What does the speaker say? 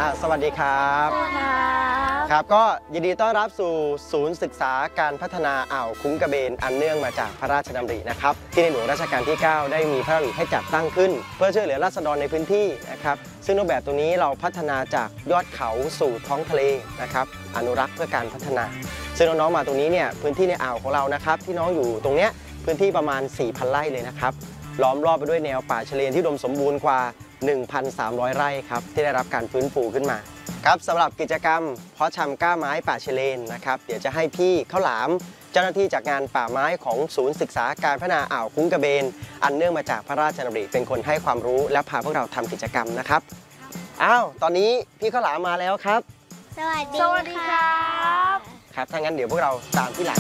สวัสดีครับครับก็ยินดีต้อนรับสู่ศูนย์ศึกษาการพัฒนาอ่าวคุ้งกระเบนอันเนื่องมาจากพระราชดำรินะครับที่ในหลวงรัชกาลที่ 9 ได้มีพระดำริให้จัดตั้งขึ้นเพื่อช่วยเหลือราษฎรในพื้นที่นะครับซึ่งรูปแบบตรงนี้เราพัฒนาจากยอดเขาสู่ท้องทะเลนะครับอนุรักษ์เพื่อการพัฒนาซึ่งน้องๆมาตรงนี้เนี่ยพื้นที่ในอ่าวของเรานะครับที่น้องอยู่ตรงเนี้ยพื้นที่ประมาณ 4,000 ไร่เลยนะครับล้อมรอบไปด้วยแนวป่าชะเลนที่อุดมสมบูรณ์กว่า 1,300 ไร่ครับที่ได้รับการฟื้นฟูขึ้นมาครับสำหรับกิจกรรมเพาะชำกล้าไม้ป่าชะเลนนะครับเดี๋ยวจะให้พี่ข้าวหลามเจ้าหน้าที่จากงานป่าไม้ของศูนย์ศึกษาการพัฒนาอ่าวคุ้งกระเบนอันเนื่องมาจากพระราชดำริเป็นคนให้ความรู้และพาพวกเราทำกิจกรรมนะครับตอนนี้พี่ข้าวหลามมาแล้วครับสวัสดีครับครับถ้างั้นเดี๋ยวพวกเราตามพี่หลาม